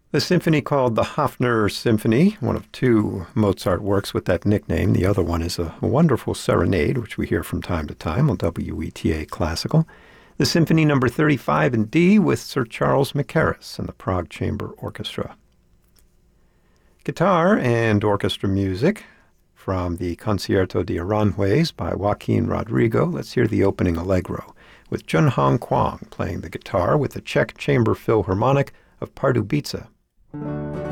The symphony called the Hafner Symphony, one of two Mozart works with that nickname. The other one is a wonderful serenade, which we hear from time to time on WETA Classical. The Symphony number 35 in D with Sir Charles Mackerras and the Prague Chamber Orchestra. Guitar and orchestra music from the Concierto de Aranjuez by Joaquin Rodrigo. Let's hear the opening allegro with Junhong Kwang playing the guitar with the Czech Chamber Philharmonic of Pardubice.